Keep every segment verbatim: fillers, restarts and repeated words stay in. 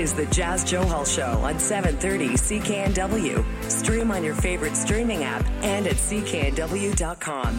is the Jas Johal Show on seven thirty C K N W. Stream on your favorite streaming app and at C K N W dot com.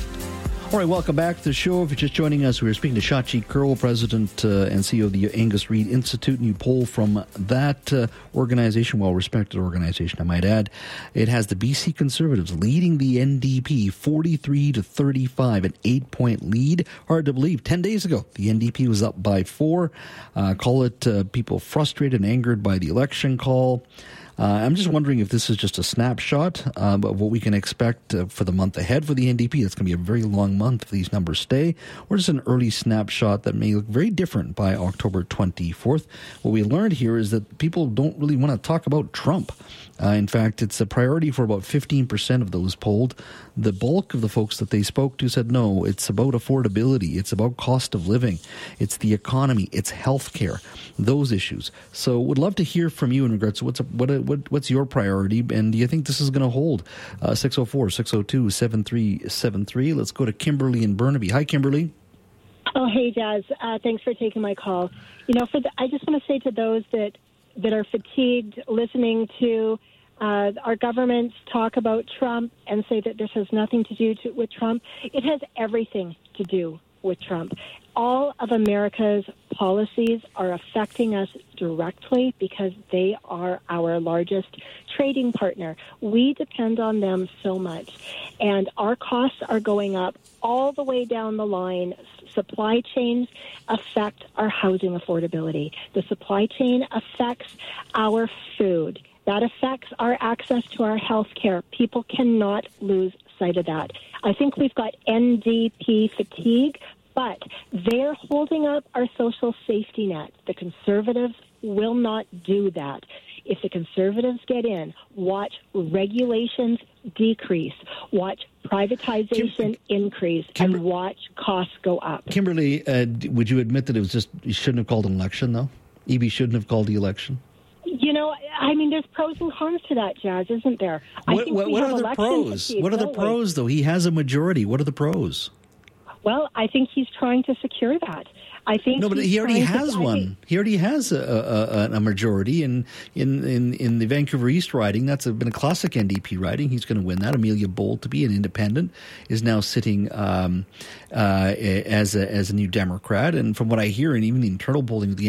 All right, welcome back to the show. If you're just joining us, we're speaking to Shachi Kurl, President uh, and C E O of the Angus Reid Institute. New poll from that uh, organization, well-respected organization, I might add. It has the B C Conservatives leading the N D P forty-three to thirty-five, an eight-point lead. Hard to believe. Ten days ago, the N D P was up by four. Uh, call it uh, people frustrated and angered by the election call. Uh, I'm just wondering if this is just a snapshot uh, of what we can expect uh, for the month ahead for the N D P. It's going to be a very long month if these numbers stay, or just an early snapshot that may look very different by October twenty-fourth. What we learned here is that people don't really want to talk about Trump. Uh, in fact, it's a priority for about fifteen percent of those polled. The bulk of the folks that they spoke to said, no, it's about affordability. It's about cost of living. It's the economy. It's health care, those issues. So would love to hear from you in regards to what's, a, what, a, what, what's your priority, and do you think this is going to hold? Uh, six oh four, six oh two, seven three seven three. Let's go to Kimberly in Burnaby. Hi, Kimberly. Oh, hey, Jas. Uh, thanks for taking my call. You know, for the, I just want to say to those that, that are fatigued listening to Uh, our governments talk about Trump and say that this has nothing to do to, with Trump. It has everything to do with Trump. All of America's policies are affecting us directly because they are our largest trading partner. We depend on them so much, and our costs are going up all the way down the line. Supply chains affect our housing affordability. The supply chain affects our food. That affects our access to our health care. People cannot lose sight of that. I think we've got N D P fatigue, but they're holding up our social safety net. The Conservatives will not do that. If the Conservatives get in, watch regulations decrease, watch privatization Kim- increase, Kim- and watch costs go up. Kimberly, uh, would you admit that it was just, you shouldn't have called an election, though? E B shouldn't have called the election? You know, I mean, there's pros and cons to that, Jas, isn't there? I what think what, we what have are the pros? fatigue, What are the pros, we? though? He has a majority. What are the pros? Well, I think he's trying to secure that. I think no, but he already has to, one. think, he already has a, a, a majority in, in, in, in the Vancouver East riding. That's a, been a classic N D P riding. He's going to win that. Amelia Bolt, to be an independent, is now sitting um, uh, as a, as a new Democrat. And from what I hear, and even the internal polling of the